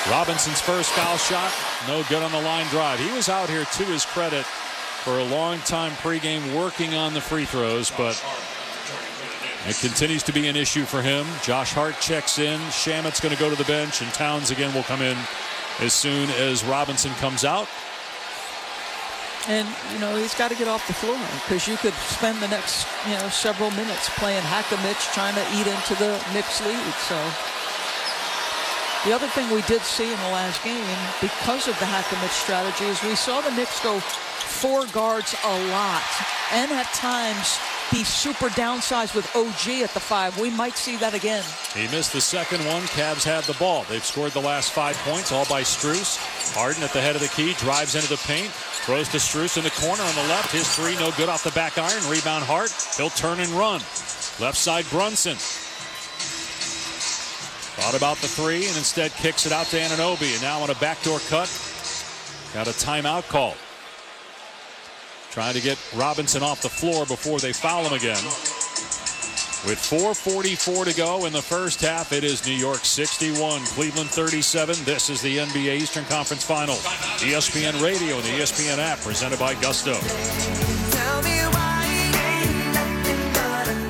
Robinson's first foul shot, no good on the line drive. He was out here, to his credit, for a long time pregame working on the free throws, but it continues to be an issue for him. Josh Hart checks in. Shamet's going to go to the bench, and Towns again will come in as soon as Robinson comes out. And, he's got to get off the floor because you could spend the next, several minutes playing hack-a-mitch, trying to eat into the Knicks lead. So the other thing we did see in the last game, because of the hack-a-mitch strategy, is we saw the Knicks go 4 guards a lot and at times be super downsized with OG at the 5. We might see that again. He missed the second one. Cavs had the ball. They've scored the last 5 points, all by Strus. Harden at the head of the key, drives into the paint, throws to Strus in the corner on the left. His 3 no good off the back iron. Rebound Hart. He'll turn and run. Left side Brunson. Thought about the 3 and instead kicks it out to Anunoby. And now on a backdoor cut, got a timeout call. Trying to get Robinson off the floor before they foul him again. With 4:44 to go in the first half, it is New York 61, Cleveland 37. This is the NBA Eastern Conference Finals. ESPN Radio and the ESPN app presented by Gusto. Tell me why ain't nothing but a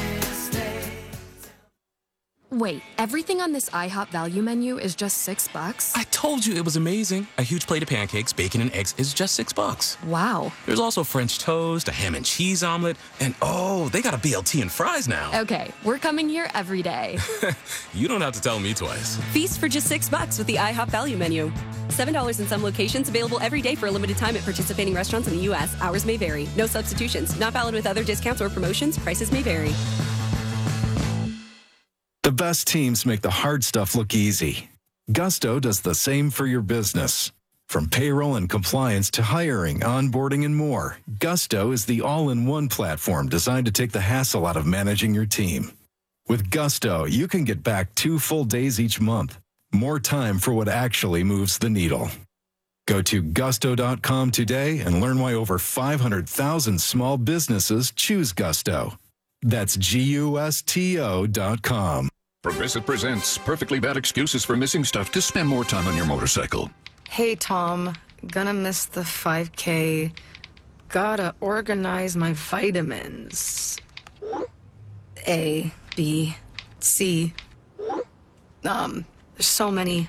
Wait, everything on this IHOP value menu is just $6? I told you it was amazing. A huge plate of pancakes, bacon, and eggs is just $6. Wow. There's also French toast, a ham and cheese omelet, and they got a BLT and fries now. Okay, we're coming here every day. You don't have to tell me twice. Feast for just $6 with the IHOP value menu. $7 in some locations, available every day for a limited time at participating restaurants in the U.S. Hours may vary. No substitutions. Not valid with other discounts or promotions. Prices may vary. The best teams make the hard stuff look easy. Gusto does the same for your business. From payroll and compliance to hiring, onboarding, and more, Gusto is the all-in-one platform designed to take the hassle out of managing your team. With Gusto, you can get back 2 full days each month. More time for what actually moves the needle. Go to gusto.com today and learn why over 500,000 small businesses choose Gusto. That's GUSTO.com. Progressive presents Perfectly Bad Excuses for Missing Stuff to Spend More Time on Your Motorcycle. Hey, Tom. Gonna miss the 5K. Gotta organize my vitamins. A, B, C. There's so many.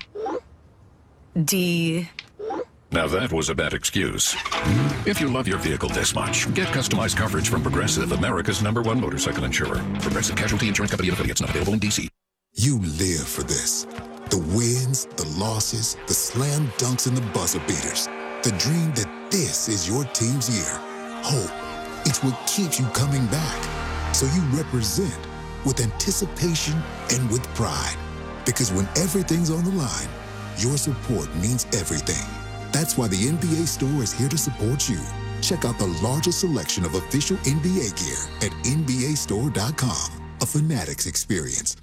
D. Now that was a bad excuse. If you love your vehicle this much, get customized coverage from Progressive, America's #1 motorcycle insurer. Progressive Casualty Insurance Company and affiliates, not available in D.C. You live for this. The wins, the losses, the slam dunks, and the buzzer beaters. The dream that this is your team's year. Hope. It's what keeps you coming back. So you represent with anticipation and with pride. Because when everything's on the line, your support means everything. That's why the NBA Store is here to support you. Check out the largest selection of official NBA gear at NBAstore.com. A Fanatics experience.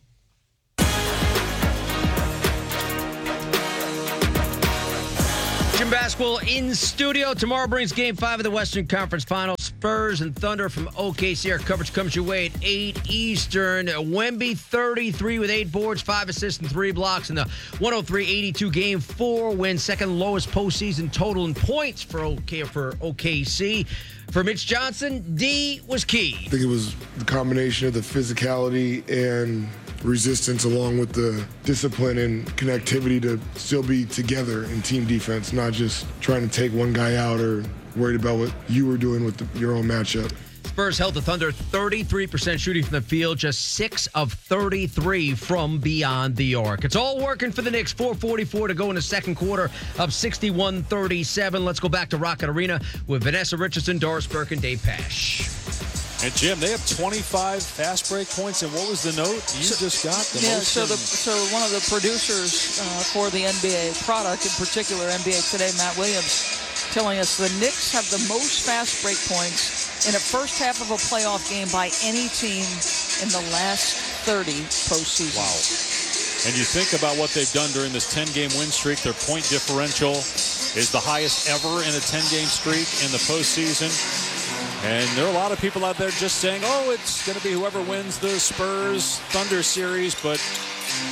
Jim Basketball in studio. Tomorrow brings Game 5 of the Western Conference Finals. Spurs and Thunder from OKC. Our coverage comes your way at 8 Eastern. Wemby 33 with 8 boards, 5 assists, and 3 blocks in the 103-82 Game 4 win. Second lowest postseason total in points for OKC. For Mitch Johnson, D was key. I think it was the combination of the physicality and resistance along with the discipline and connectivity to still be together in team defense, not just trying to take one guy out or worried about what you were doing with your own matchup. Spurs held the Thunder 33% shooting from the field, just 6 of 33 from beyond the arc. It's all working for the Knicks. 4:44 to go in the second quarter of 61-37. Let's go back to Rocket Arena with Vanessa Richardson, Doris Burke, and Dave Pasch. And Jim, they have 25 fast break points. And what was the note you just got? So one of the producers for the NBA product, in particular NBA Today, Matt Williams, telling us the Knicks have the most fast break points in a first half of a playoff game by any team in the last 30 postseason. Wow. And you think about what they've done during this 10-game win streak. Their point differential is the highest ever in a 10-game streak in the postseason. And there are a lot of people out there just saying, it's going to be whoever wins the Spurs-Thunder series. But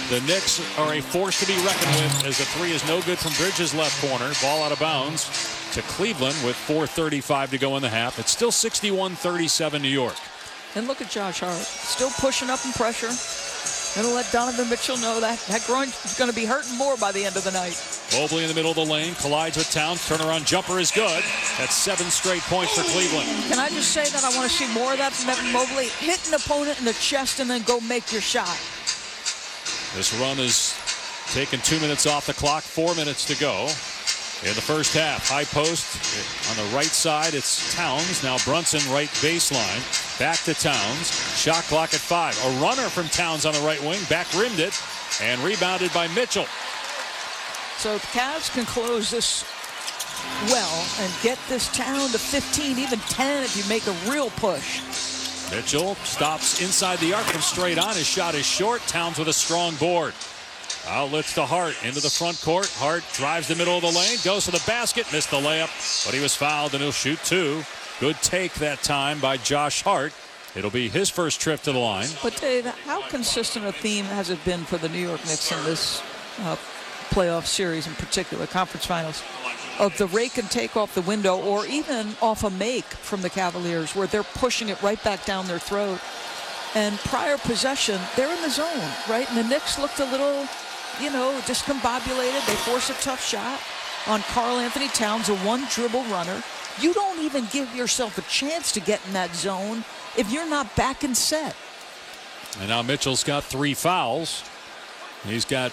The Knicks are a force to be reckoned with as the three is no good from Bridges' left corner. Ball out of bounds to Cleveland with 4:35 to go in the half. It's still 61-37 New York. And look at Josh Hart, still pushing up in pressure. Gonna let Donovan Mitchell know that groin is going to be hurting more by the end of the night. Mobley in the middle of the lane, collides with Towns. Turnaround jumper is good. That's 7 straight points for Cleveland. Can I just say that I want to see more of that from Evan Mobley? Hit an opponent in the chest and then go make your shot. This run is taking 2 minutes off the clock, 4 minutes to go. In the first half, high post on the right side, it's Towns. Now Brunson right baseline. Back to Towns. Shot clock at 5. A runner from Towns on the right wing. Back rimmed it and rebounded by Mitchell. So the Cavs can close this well and get this town to 15, even 10 if you make a real push. Mitchell stops inside the arc from straight on. His shot is short. Towns with a strong board. Outlets to Hart into the front court. Hart drives the middle of the lane, goes to the basket, missed the layup, but he was fouled and he'll shoot 2. Good take that time by Josh Hart. It'll be his first trip to the line. But Dave, how consistent a theme has it been for the New York Knicks in this playoff series in particular, conference finals, of the rake and take off the window or even off a make from the Cavaliers where they're pushing it right back down their throat. And prior possession, they're in the zone, right? And the Knicks looked a little, discombobulated. They force a tough shot on Karl Anthony Towns, a one-dribble runner. You don't even give yourself a chance to get in that zone if you're not back and set. And now Mitchell's got 3 fouls. He's got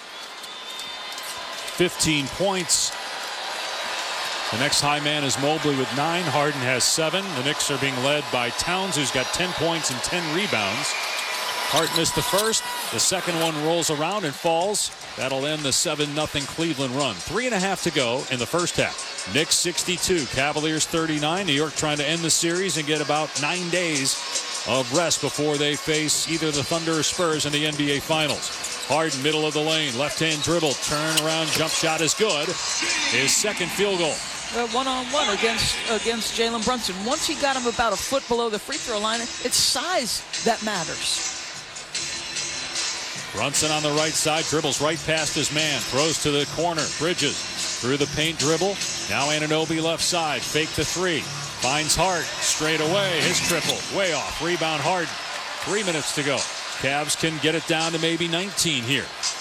15 points. The next high man is Mobley with 9. Harden has 7. The Knicks are being led by Towns, who's got 10 points and 10 rebounds. Hart missed the first. The second one rolls around and falls. That'll end the 7-0 Cleveland run. 3.5 to go in the first half. Knicks 62, Cavaliers 39. New York trying to end the series and get about 9 days of rest before they face either the Thunder or Spurs in the NBA Finals. Harden, middle of the lane, left-hand dribble, turn around, jump shot is good. His second field goal. One-on-one against Jalen Brunson. Once he got him about a foot below the free throw line, it's size that matters. Brunson on the right side, dribbles right past his man, throws to the corner. Bridges through the paint dribble. Now Anunoby left side, fake the 3. Finds Hart straight away. His triple way off. Rebound Harden. 3 minutes to go. Cavs can get it down to maybe 19 here.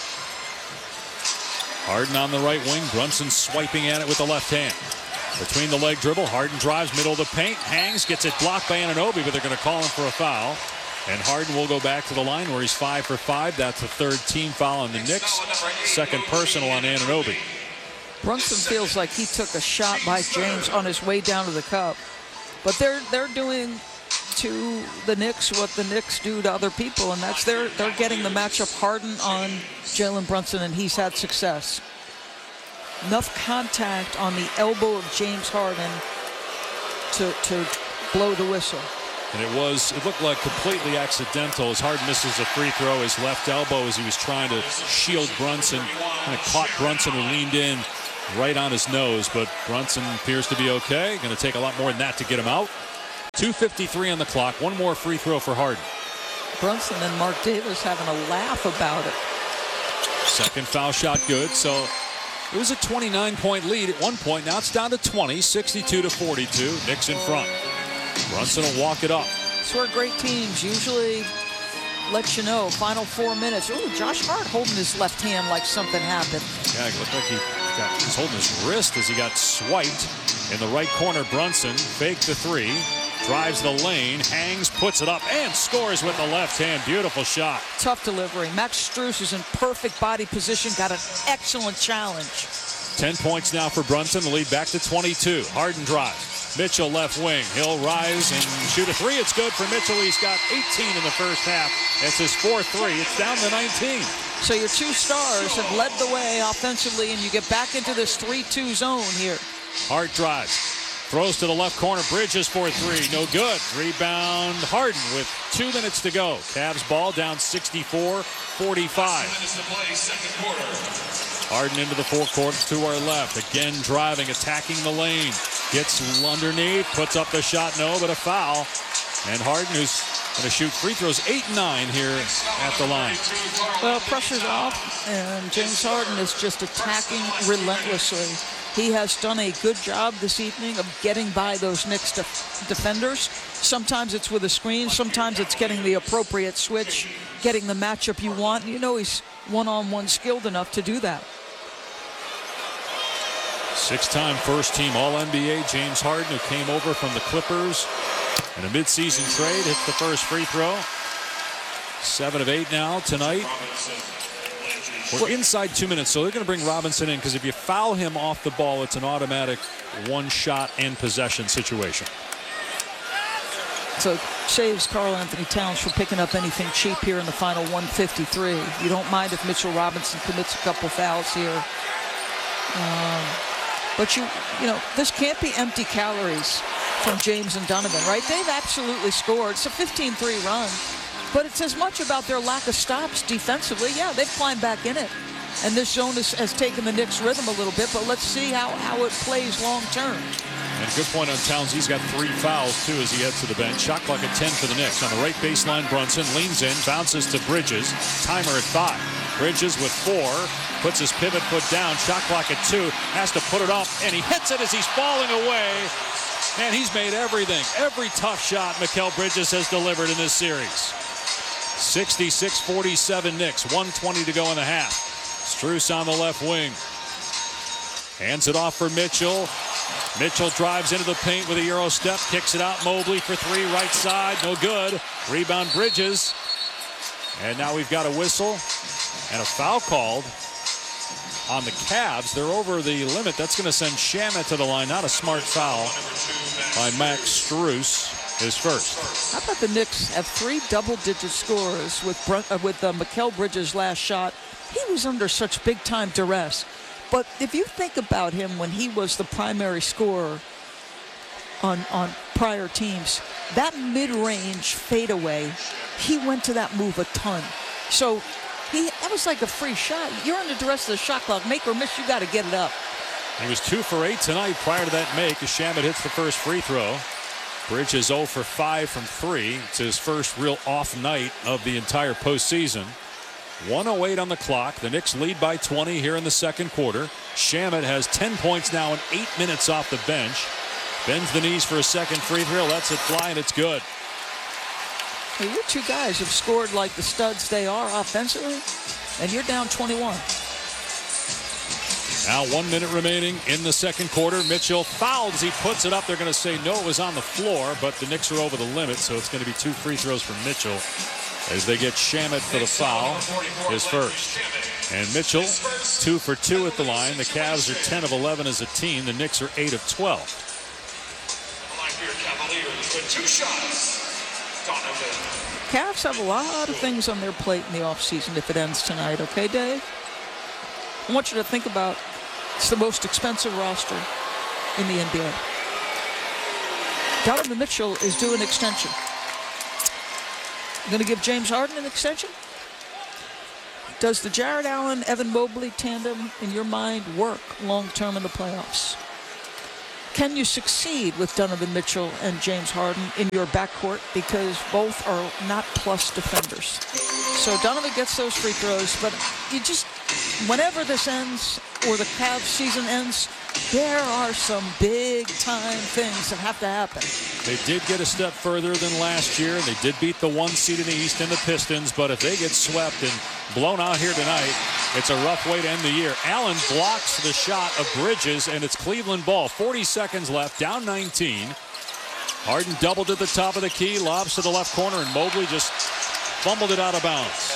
Harden on the right wing. Brunson swiping at it with the left hand. Between the leg dribble, Harden drives middle of the paint, hangs, gets it blocked by Anunoby, but they're going to call him for a foul. And Harden will go back to the line where he's 5 for 5. That's the 3rd team foul on the Knicks. Second personal on Anunoby. Brunson feels like he took a shot by James on his way down to the cup. But they're doing to the Knicks what the Knicks do to other people, and that's they're getting the matchup Harden on Jalen Brunson, and he's had success. Enough contact on the elbow of James Harden to blow the whistle. And it looked like completely accidental as Harden misses a free throw. His left elbow as he was trying to shield Brunson. Kind of caught Brunson who leaned in right on his nose, but Brunson appears to be okay. Going to take a lot more than that to get him out. 2:53 on the clock. One more free throw for Harden. Brunson and Mark Davis having a laugh about it. Second foul shot good. So it was a 29-point lead at one point. Now it's down to 20, 62-42. Knicks in front. Brunson will walk it up. That's where great teams usually let you know. Final 4 minutes. Ooh, Josh Hart holding his left hand like something happened. Yeah, it looked like he's holding his wrist as he got swiped. In the right corner, Brunson faked the 3. Drives the lane, hangs, puts it up, and scores with the left hand. Beautiful shot. Tough delivery. Max Strus is in perfect body position. Got an excellent challenge. 10 points now for Brunson. The lead back to 22. Harden drives. Mitchell left wing. He'll rise and shoot a 3. It's good for Mitchell. He's got 18 in the first half. That's his 4th 3. It's down to 19. So your 2 stars have led the way offensively, and you get back into this 3-2 zone here. Hart drives. Throws to the left corner. Bridges for 3. No good. Rebound Harden with 2 minutes to go. Cavs ball down 64-45. Harden into the forecourt to our left. Again driving, attacking the lane. Gets underneath, puts up the shot. No, but a foul. And Harden, who's Going to shoot free throws 8 and 9 here at the line. Well, pressure's off, and James Harden is just attacking relentlessly. He has done a good job this evening of getting by those Knicks defenders. Sometimes it's with a screen. Sometimes it's getting the appropriate switch, getting the matchup you want. You know he's one-on-one skilled enough to do that. 6-time first-team All-NBA James Harden, who came over from the Clippers in a midseason trade, hits the first free throw. 7 of 8 now tonight. We're inside 2 minutes, so they're going to bring Robinson in because if you foul him off the ball, it's an automatic one-shot and possession situation. So saves Karl Anthony Towns from picking up anything cheap here in the final 153. You don't mind if Mitchell Robinson commits a couple fouls here. But you know, this can't be empty calories from James and Donovan, right? They've absolutely scored. It's a 15-3 run. But it's as much about their lack of stops defensively. Yeah, they've climbed back in it. And this zone has taken the Knicks' rhythm a little bit, but let's see how it plays long term. And good point on Towns. He's got 3 fouls, too, as he heads to the bench. Shot clock at 10 for the Knicks. On the right baseline, Brunson leans in, bounces to Bridges. Timer at 5. Bridges with 4. Puts his pivot foot down. Shot clock at 2. Has to put it up, and he hits it as he's falling away. Man, he's made everything. Every tough shot Mikal Bridges has delivered in this series. 66-47 Knicks. 1:20 to go in the half. Strus on the left wing. Hands it off for Mitchell. Mitchell drives into the paint with a Euro step. Kicks it out. Mobley for 3. Right side. No good. Rebound Bridges. And now we've got a whistle and a foul called on the Cavs. They're over the limit. That's going to send Shamet to the line. Not a smart foul by Max Strus. His first. How about the Knicks have 3 double-digit scores with Mikal Bridges' last shot? He was under such big-time duress. But if you think about him when he was the primary scorer on prior teams, that mid-range fadeaway, he went to that move a ton. So that was like a free shot. You're under duress of the shot clock. Make or miss, you got to get it up. He was 2 for 8 tonight prior to that make as Shamet hits the first free throw. Bridges 0 for 5 from 3. It's his first real off night of the entire postseason. 1:08 on the clock. The Knicks lead by 20 here in the second quarter. Shamet has 10 points now in 8 minutes off the bench. Bends the knees for a second free throw. Lets it fly, and it's good. Hey, your 2 guys have scored like the studs they are offensively, and you're down 21. Now 1 minute remaining in the second quarter. Mitchell fouled as he puts it up. They're going to say no, it was on the floor, but the Knicks are over the limit, so it's going to be 2 free throws from Mitchell as they get Shamet for the foul, his first. And Mitchell, 2 for 2 at the line. The Cavs are 10 of 11 as a team. The Knicks are 8 of 12. Cavs have a lot of things on their plate in the offseason if it ends tonight, okay, Dave? I want you to think about it's the most expensive roster in the NBA. Donovan Mitchell is due an extension. Going to give James Harden an extension? Does the Jared Allen, Evan Mobley tandem, in your mind, work long-term in the playoffs? Can you succeed with Donovan Mitchell and James Harden in your backcourt because both are not plus defenders? So Donovan gets those free throws, but you just, whenever this ends or the Cavs season ends, there are some big-time things that have to happen. They did get a step further than last year. They did beat the 1 seed in the East and the Pistons, but if they get swept and blown out here tonight, it's a rough way to end the year. Allen blocks the shot of Bridges, and it's Cleveland ball. 40 seconds left, down 19. Harden doubled at the top of the key, lobs to the left corner, and Mobley just fumbled it out of bounds.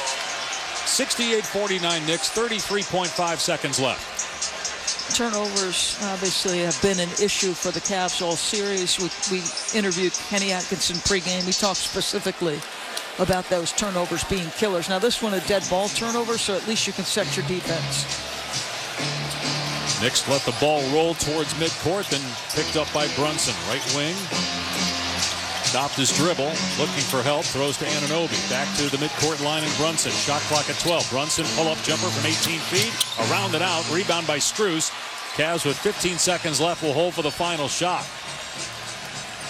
68-49 Knicks, 33.5 seconds left. Turnovers obviously have been an issue for the Cavs all series. We interviewed Kenny Atkinson pregame. He talked specifically about those turnovers being killers. Now this one a dead ball turnover, so at least you can set your defense. Knicks let the ball roll towards midcourt, then picked up by Brunson. Right wing. Stopped his dribble, looking for help, throws to Anunoby. Back to the midcourt line and Brunson. Shot clock at 12. Brunson pull-up jumper from 18 feet. Around and out. Rebound by Strus. Cavs with 15 seconds left will hold for the final shot.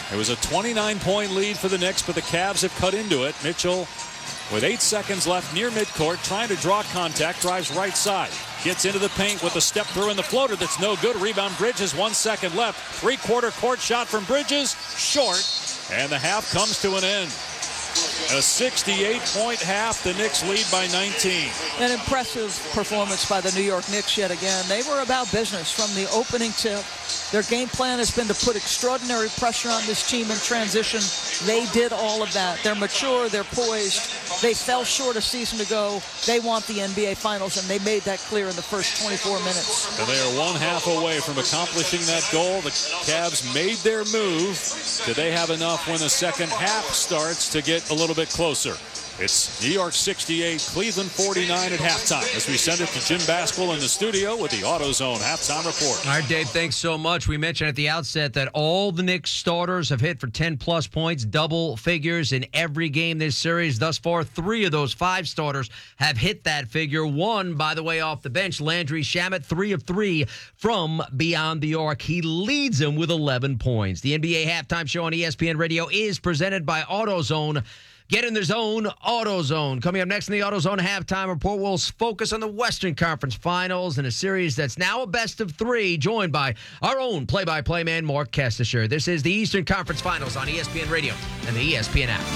It was a 29-point lead for the Knicks, but the Cavs have cut into it. Mitchell, with 8 seconds left near midcourt, trying to draw contact, drives right side. Gets into the paint with a step through and the floater that's no good. Rebound Bridges, 1 second left. Three-quarter court shot from Bridges, short. And the half comes to an end. A 68-point half. The Knicks lead by 19. An impressive performance by the New York Knicks yet again. They were about business from the opening tip. Their game plan has been to put extraordinary pressure on this team in transition. They did all of that. They're mature. They're poised. They fell short a season ago. They want the NBA Finals, and they made that clear in the first 24 minutes. And they are 1/2 away from accomplishing that goal. The Cavs made their move. Do they have enough when the second half starts to get a little bit closer? It's New York 68, Cleveland 49 at halftime as we send it to Jim Basquill in the studio with the AutoZone halftime report. All right, Dave, thanks so much. We mentioned at the outset that all the Knicks starters have hit for 10-plus points, double figures in every game this series. Thus far, 3 of those 5 starters have hit that figure. 1, by the way, off the bench, Landry Shamet, 3 of 3 from beyond the arc. He leads them with 11 points. The NBA halftime show on ESPN Radio is presented by AutoZone. Get in the zone, AutoZone. Coming up next in the AutoZone halftime report, we'll focus on the Western Conference Finals in a series that's now a best of 3, joined by our own play-by-play man, Mark Kestisher. This is the Eastern Conference Finals on ESPN Radio and the ESPN app.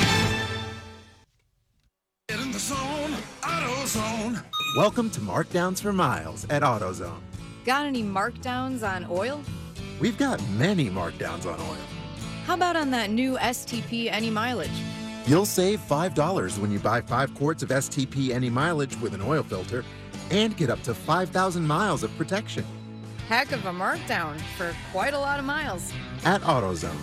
Get in the zone, AutoZone. Welcome to Markdowns for Miles at AutoZone. Got any markdowns on oil? We've got many markdowns on oil. How about on that new STP Any Mileage? You'll save $5 when you buy 5 quarts of STP Any Mileage with an oil filter and get up to 5,000 miles of protection. Heck of a markdown for quite a lot of miles. At AutoZone.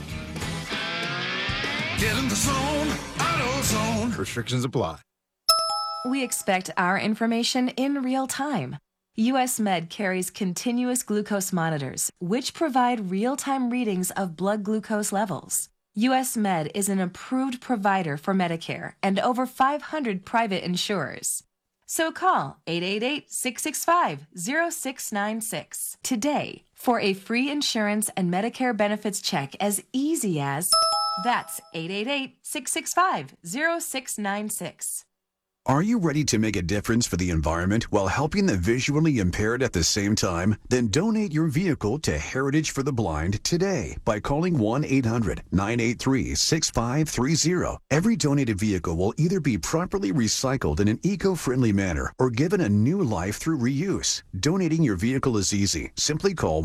Get in the zone, AutoZone. Restrictions apply. We expect our information in real time. US Med carries continuous glucose monitors, which provide real-time readings of blood glucose levels. US Med is an approved provider for Medicare and over 500 private insurers. So call 888-665-0696 today for a free insurance and Medicare benefits check as easy as... That's 888-665-0696. Are you ready to make a difference for the environment while helping the visually impaired at the same time? Then donate your vehicle to Heritage for the Blind today by calling 1-800-983-6530. Every donated vehicle will either be properly recycled in an eco-friendly manner or given a new life through reuse. Donating your vehicle is easy. Simply call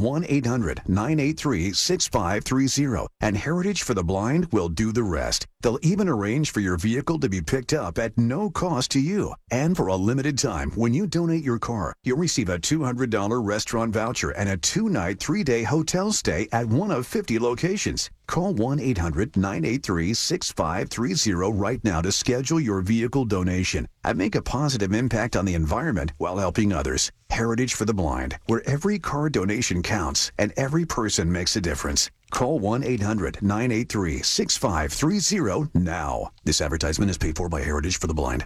1-800-983-6530 and Heritage for the Blind will do the rest. They'll even arrange for your vehicle to be picked up at no cost to you. And for a limited time, when you donate your car, you'll receive a $200 restaurant voucher and a 2-night, 3-day hotel stay at one of 50 locations. Call 1-800-983-6530 right now to schedule your vehicle donation and make a positive impact on the environment while helping others. Heritage for the Blind, where every car donation counts and every person makes a difference. Call 1-800-983-6530 now. This advertisement is paid for by Heritage for the Blind.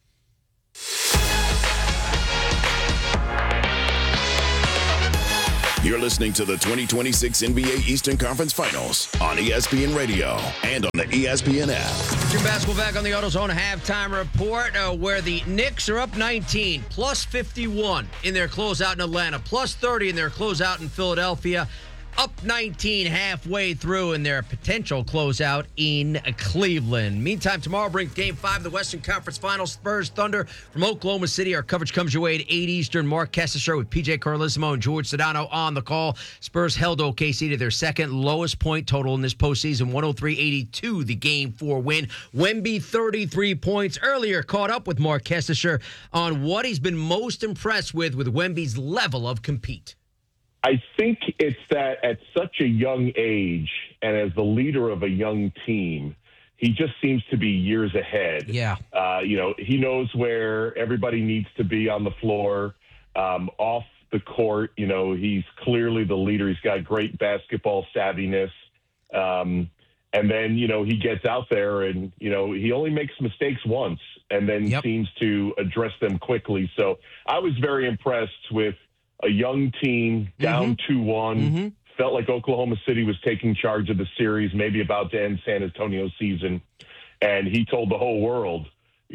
You're listening to the 2026 NBA Eastern Conference Finals on ESPN Radio and on the ESPN app. Jim Basquill back on the AutoZone halftime report where the Knicks are up 19, plus 51 in their closeout in Atlanta, plus 30 in their closeout in Philadelphia. Up 19 halfway through in their potential closeout in Cleveland. Meantime, tomorrow brings Game 5 of the Western Conference Finals. Spurs Thunder from Oklahoma City. Our coverage comes your way at 8 Eastern. Mark Kestisher with PJ Carlissimo and George Sedano on the call. Spurs held OKC to their second lowest point total in this postseason, 103-82, the Game 4 win. Wemby, 33 points. Earlier caught up with Mark Kestisher on what he's been most impressed with Wemby's level of compete. I think it's that at such a young age and as the leader of a young team, he just seems to be years ahead. Yeah. He knows where everybody needs to be on the floor, off the court. He's clearly the leader. He's got great basketball savviness. And then, he gets out there and, he only makes mistakes once and then seems to address them quickly. So I was very impressed with a young team down 2-1, felt like Oklahoma City was taking charge of the series, maybe about to end San Antonio's season. And he told the whole world,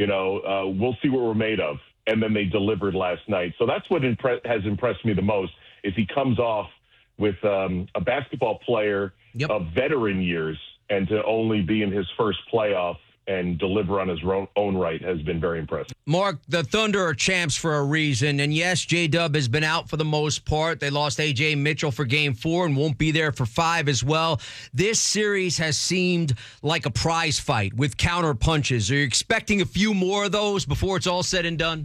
we'll see what we're made of. And then they delivered last night. So that's what has impressed me the most is he comes off with a basketball player of veteran years, and to only be in his first playoff and deliver on his own right has been very impressive. Mark, the Thunder are champs for a reason. And yes, J-Dub has been out for the most part. They lost A.J. Mitchell for Game 4 and won't be there for 5 as well. This series has seemed like a prize fight with counter punches. Are you expecting a few more of those before it's all said and done?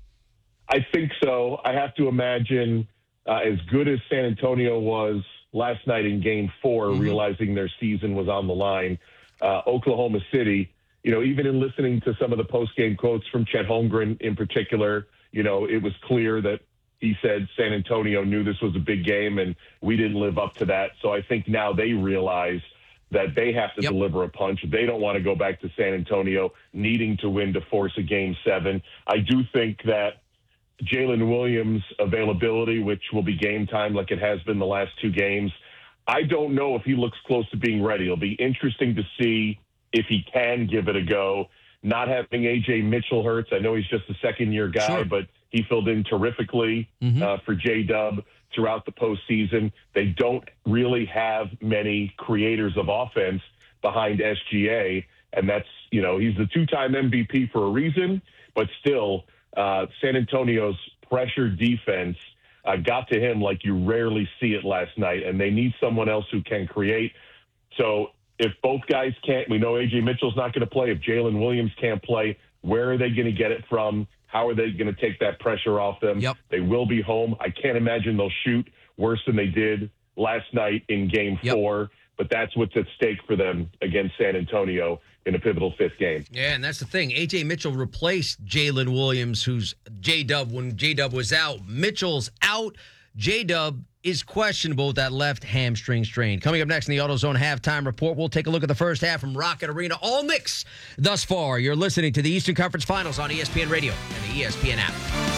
I think so. I have to imagine as good as San Antonio was last night in Game 4, realizing their season was on the line, Oklahoma City, even in listening to some of the post-game quotes from Chet Holmgren in particular, it was clear that he said San Antonio knew this was a big game and we didn't live up to that. So I think now they realize that they have to deliver a punch. They don't want to go back to San Antonio needing to win to force a Game 7. I do think that Jalen Williams' availability, which will be game time like it has been the last 2 games, I don't know if he looks close to being ready. It'll be interesting to see if he can give it a go. Not having A.J. Mitchell hurts. I know he's just a second-year guy, but he filled in terrifically for J-Dub throughout the postseason. They don't really have many creators of offense behind SGA, and that's, he's the 2-time MVP for a reason, but still, San Antonio's pressure defense got to him like you rarely see it last night, and they need someone else who can create. So if both guys can't, we know A.J. Mitchell's not going to play. If Jalen Williams can't play, where are they going to get it from? How are they going to take that pressure off them? They will be home. I can't imagine they'll shoot worse than they did last night in Game 4, but that's what's at stake for them against San Antonio in a pivotal 5th game. Yeah, and that's the thing. A.J. Mitchell replaced Jalen Williams, who's J-Dub when J-Dub was out. Mitchell's out. J-Dub is questionable with that left hamstring strain. Coming up next in the AutoZone Halftime Report, we'll take a look at the first half from Rocket Arena. All Knicks thus far. You're listening to the Eastern Conference Finals on ESPN Radio and the ESPN app.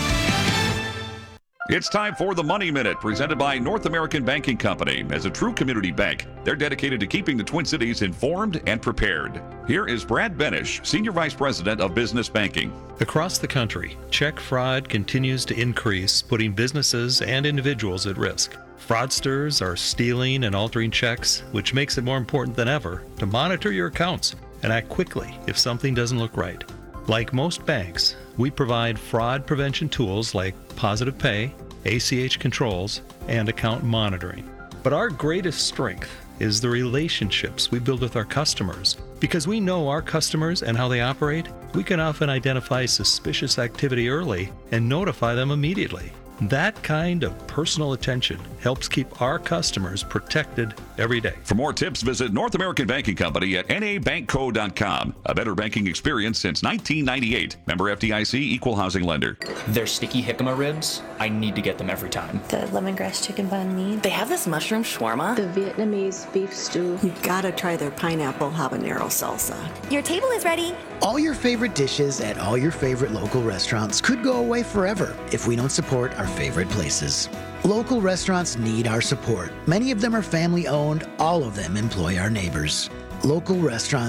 It's time for the Money Minute, presented by North American Banking Company. As a true community bank, they're dedicated to keeping the Twin Cities informed and prepared. Here is Brad Benish, Senior Vice President of Business Banking. Across the country, check fraud continues to increase, putting businesses and individuals at risk. Fraudsters are stealing and altering checks, which makes it more important than ever to monitor your accounts and act quickly if something doesn't look right. Like most banks, we provide fraud prevention tools like Positive Pay, ACH controls, and account monitoring. But our greatest strength is the relationships we build with our customers. Because we know our customers and how they operate, we can often identify suspicious activity early and notify them immediately. That kind of personal attention helps keep our customers protected every day. For more tips, visit North American Banking Company at nabankco.com. A better banking experience since 1998. Member FDIC, Equal Housing Lender. Their sticky jicama ribs, I need to get them every time. The lemongrass chicken banh mi. They have this mushroom shawarma. The Vietnamese beef stew. You gotta try their pineapple habanero salsa. Your table is ready. All your favorite dishes at all your favorite local restaurants could go away forever if we don't support our favorite places. Local restaurants need our support. Many of them are family owned. All of them employ our neighbors. Local restaurants